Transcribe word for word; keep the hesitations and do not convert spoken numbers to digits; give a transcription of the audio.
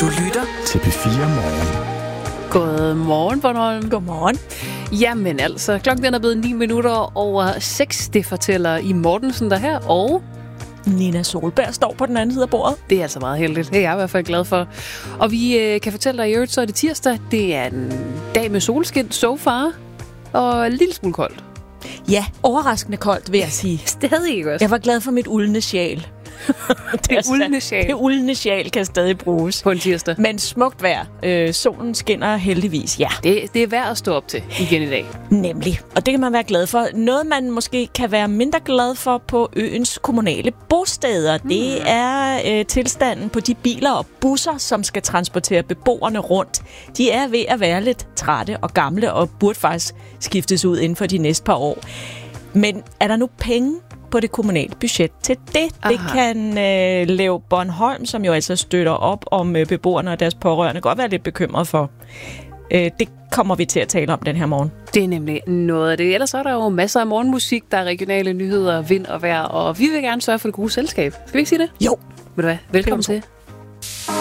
Du lytter til P fire Morgen. Godmorgen, Bornholm. Godmorgen. Jamen altså, klokken den er blevet ni minutter over seks. Det fortæller I Mortensen der her, og Nina Solberg står på den anden side af bordet. det er altså meget heldigt. Det er jeg i hvert fald glad for. Og vi øh, kan fortælle dig i øvrigt, så er det tirsdag. Det er en dag med solskin, so far, og en lille smule koldt. Ja, overraskende koldt, vil jeg sige. Stadig ikke også. Jeg var glad for mit uldne sjal. Det er uldne sjal. Det uldne sjal kan stadig bruges. På en tirsdag. Men smukt vejr. Øh, solen skinner heldigvis, ja. Det, det er værd at stå op til igen i dag. Nemlig. Og det kan man være glad for. Noget, man måske kan være mindre glad for på øens kommunale bosteder, mm. det er øh, tilstanden på de biler og busser, som skal transportere beboerne rundt. De er ved at være lidt trætte og gamle og burde faktisk skiftes ud inden for de næste par år. Men er der nu penge på det kommunale budget til det? Aha. Det kan øh, Leo Bornholm, som jo altså støtter op om øh, beboerne og deres pårørende, godt være lidt bekymret for. Øh, det kommer vi til at tale om den her morgen. Det er nemlig noget af det. Ellers er der jo masser af morgenmusik, der er regionale nyheder, vind og vejr, og vi vil gerne sørge for det gode selskab. Skal vi ikke sige det? Jo. Ved du hvad? Velkommen til